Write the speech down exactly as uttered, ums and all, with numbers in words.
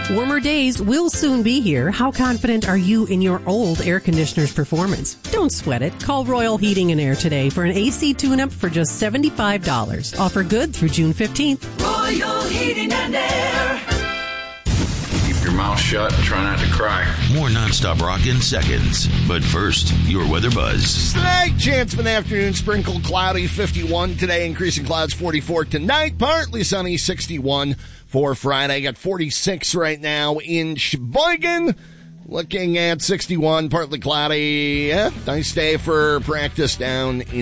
Warmer days will soon be here. How confident are you in your old air conditioner's performance? Don't sweat it. Call Royal Heating and Air today for an A C tune-up for just seventy-five dollars. Offer good through June fifteenth. Royal Heating and Air. Keep your mouth shut and try not to cry. More nonstop rock in seconds. But first, your weather buzz. Slight chance of an afternoon sprinkle, cloudy, fifty-one today, increasing clouds, forty-four tonight, partly sunny, sixty-one for Friday. Got forty-six right now in Sheboygan. Looking at sixty-one, partly cloudy. Yeah, nice day for practice down in